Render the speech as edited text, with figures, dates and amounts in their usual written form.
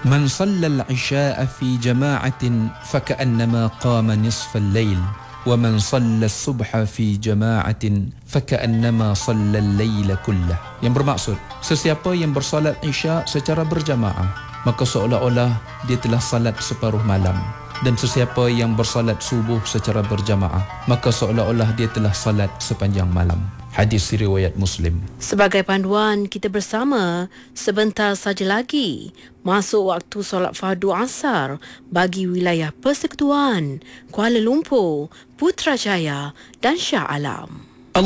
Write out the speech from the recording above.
Man sallal isya'a fi jama'atin faka'annama qama nisfal lail wa man sallal subha fi jama'atin faka'annama sallal laila kullah. Yang bermaksud, sesiapa yang bersolat isya' secara berjamaah, maka seolah-olah dia telah salat separuh malam. Dan sesiapa yang bersolat subuh secara berjamaah, maka seolah-olah dia telah salat sepanjang malam. Hadis riwayat Muslim. Sebagai panduan, kita bersama sebentar saja lagi masuk waktu solat fardu asar bagi wilayah Persekutuan, Kuala Lumpur, Putrajaya dan Shah Alam.